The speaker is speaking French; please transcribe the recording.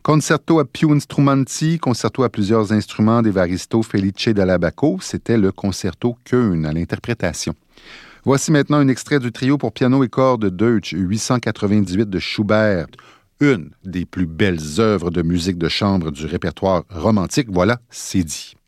Concerto a più strumenti, concerto à plusieurs instruments d'Evaristo Felice Dall'Abaco, c'était le concerto Köln à l'interprétation. Voici maintenant un extrait du trio pour piano et cordes Deutsch 898 de Schubert, une des plus belles œuvres de musique de chambre du répertoire romantique. Voilà, c'est dit.